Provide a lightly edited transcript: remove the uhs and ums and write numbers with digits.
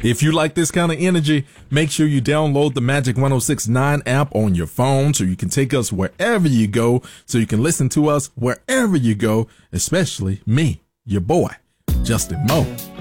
If you like this kind of energy, make sure you download the Magic 106.9 app on your phone so you can take us wherever you go, so you can listen to us wherever you go, especially me, your boy, Justin Moe.